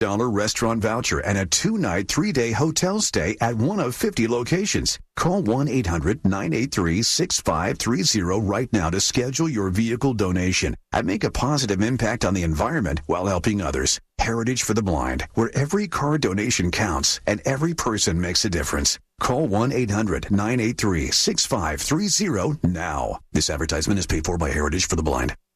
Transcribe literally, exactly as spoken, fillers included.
dollars restaurant voucher and a two-night, three-day hotel stay at one of fifty locations. Call one eight hundred nine eight three six five three zero right now to schedule your vehicle donation and make a positive impact on the environment while helping others. Heritage for the Blind, where every car donation counts and every person makes a difference. Call one eight hundred nine eight three six five three zero now. This advertisement is paid for by Heritage for the Blind.